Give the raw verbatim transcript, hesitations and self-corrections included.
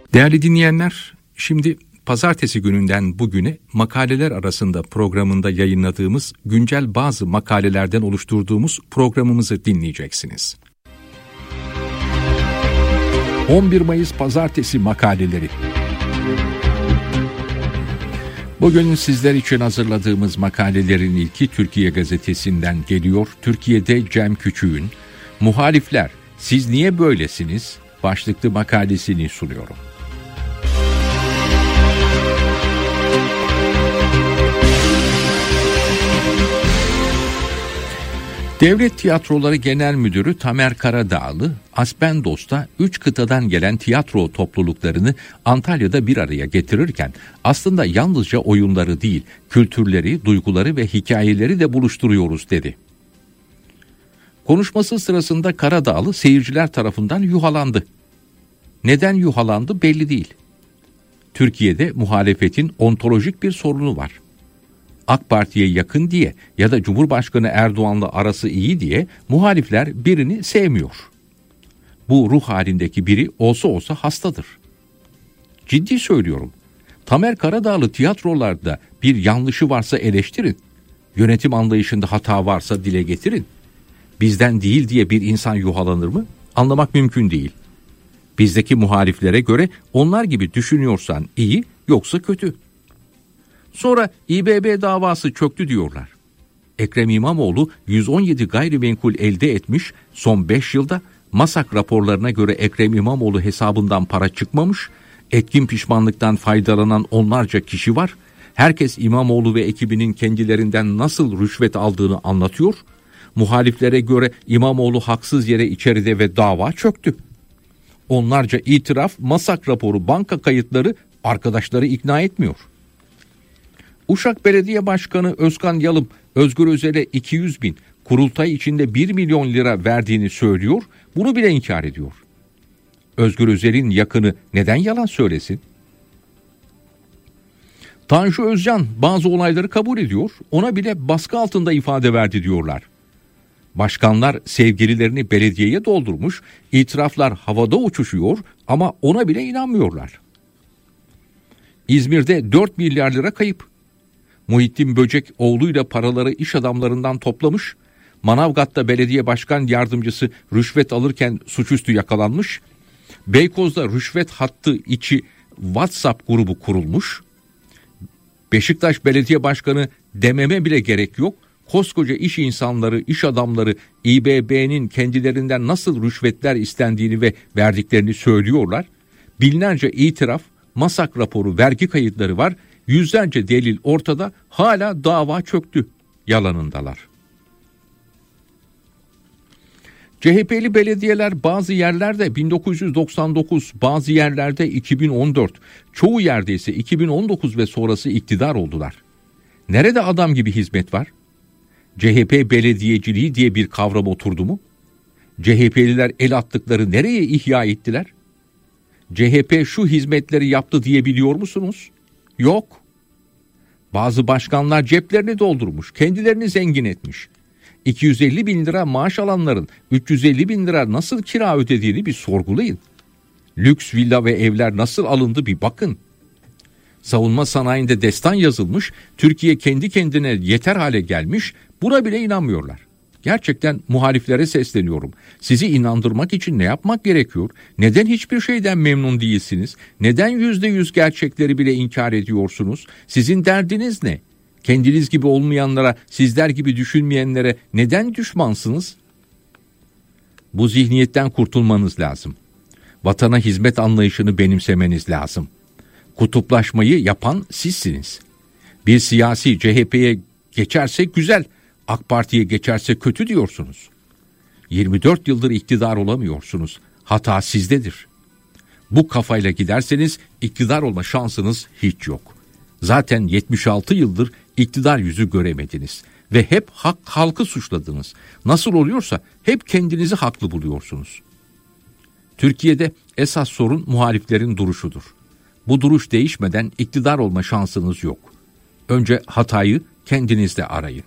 Değerli dinleyenler, şimdi pazartesi gününden bugüne makaleler arasında programında yayınladığımız güncel bazı makalelerden oluşturduğumuz programımızı dinleyeceksiniz. on bir Mayıs Pazartesi makaleleri. Bugün sizler için hazırladığımız makalelerin ilki Türkiye Gazetesi'nden geliyor. Türkiye'de Cem Küçük'ün "Muhalifler, siz niye böylesiniz?" başlıklı makalesini sunuyorum. Devlet Tiyatroları Genel Müdürü Tamer Karadağlı, Aspendos'ta üç kıtadan gelen tiyatro topluluklarını Antalya'da bir araya getirirken aslında yalnızca oyunları değil, kültürleri, duyguları ve hikayeleri de buluşturuyoruz dedi. Konuşması sırasında Karadağlı seyirciler tarafından yuhalandı. Neden yuhalandı belli değil. Türkiye'de muhalefetin ontolojik bir sorunu var. AK Parti'ye yakın diye ya da Cumhurbaşkanı Erdoğan'la arası iyi diye muhalifler birini sevmiyor. Bu ruh halindeki biri olsa olsa hastadır. Ciddi söylüyorum. Tamer Karadağlı tiyatrolarda bir yanlışı varsa eleştirin. Yönetim anlayışında hata varsa dile getirin. Bizden değil diye bir insan yuhalanır mı? Anlamak mümkün değil. Bizdeki muhaliflere göre onlar gibi düşünüyorsan iyi, yoksa kötü. Sonra İ B B davası çöktü diyorlar. Ekrem İmamoğlu yüz on yedi gayrimenkul elde etmiş, son beş yılda MASAK raporlarına göre Ekrem İmamoğlu hesabından para çıkmamış, etkin pişmanlıktan faydalanan onlarca kişi var. Herkes İmamoğlu ve ekibinin kendilerinden nasıl rüşvet aldığını anlatıyor. Muhaliflere göre İmamoğlu haksız yere içeride ve dava çöktü. Onlarca itiraf, MASAK raporu, banka kayıtları arkadaşları ikna etmiyor. Uşak Belediye Başkanı Özkan Yalım, Özgür Özel'e iki yüz bin, kurultay içinde bir milyon lira verdiğini söylüyor, bunu bile inkar ediyor. Özgür Özel'in yakını neden yalan söylesin? Tanju Özcan bazı olayları kabul ediyor, ona bile baskı altında ifade verdi diyorlar. Başkanlar sevgililerini belediyeye doldurmuş, itiraflar havada uçuşuyor ama ona bile inanmıyorlar. İzmir'de dört milyar lira kayıp. Muhittin Böcek oğluyla paraları iş adamlarından toplamış, Manavgat'ta belediye başkan yardımcısı rüşvet alırken suçüstü yakalanmış, Beykoz'da rüşvet hattı içi WhatsApp grubu kurulmuş, Beşiktaş Belediye Başkanı dememe bile gerek yok, koskoca iş insanları, iş adamları İ B B'nin kendilerinden nasıl rüşvetler istendiğini ve verdiklerini söylüyorlar, binlerce itiraf, MASAK raporu, vergi kayıtları var, yüzlerce delil ortada, hala dava çöktü yalanındalar. C H P'li belediyeler bazı yerlerde bin dokuz yüz doksan dokuz, bazı yerlerde iki bin on dört, çoğu yerde ise iki bin on dokuz ve sonrası iktidar oldular. Nerede adam gibi hizmet var? C H P belediyeciliği diye bir kavram oturdu mu? C H P'liler el attıkları nereye ihya ettiler? C H P şu hizmetleri yaptı diyebiliyor musunuz? Yok. Bazı başkanlar ceplerini doldurmuş, kendilerini zengin etmiş. iki yüz elli bin lira maaş alanların üç yüz elli bin lira nasıl kira ödediğini bir sorgulayın. Lüks villa ve evler nasıl alındı bir bakın. Savunma sanayinde destan yazılmış, Türkiye kendi kendine yeter hale gelmiş, buna bile inanmıyorlar. Gerçekten muhaliflere sesleniyorum. Sizi inandırmak için ne yapmak gerekiyor? Neden hiçbir şeyden memnun değilsiniz? Neden yüzde yüz gerçekleri bile inkar ediyorsunuz? Sizin derdiniz ne? Kendiniz gibi olmayanlara, sizler gibi düşünmeyenlere neden düşmansınız? Bu zihniyetten kurtulmanız lazım. Vatana hizmet anlayışını benimsemeniz lazım. Kutuplaşmayı yapan sizsiniz. Bir siyasi C H P'ye geçerse güzel, AK Parti'ye geçerse kötü diyorsunuz. yirmi dört yıldır iktidar olamıyorsunuz. Hata sizdedir. Bu kafayla giderseniz iktidar olma şansınız hiç yok. Zaten yetmiş altı yıldır iktidar yüzü göremediniz ve hep hak halkı suçladınız. Nasıl oluyorsa hep kendinizi haklı buluyorsunuz. Türkiye'de esas sorun muhaliflerin duruşudur. Bu duruş değişmeden iktidar olma şansınız yok. Önce hatayı kendinizde arayın.